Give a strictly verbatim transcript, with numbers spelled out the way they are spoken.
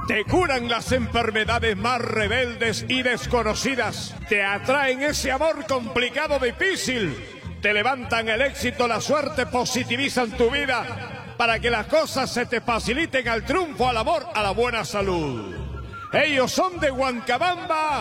Te curan las enfermedades más rebeldes y desconocidas. Te atraen ese amor complicado, difícil. Te levantan el éxito, la suerte, positivizan tu vida para que las cosas se te faciliten al triunfo, al amor, a la buena salud. Ellos son de Huancabamba.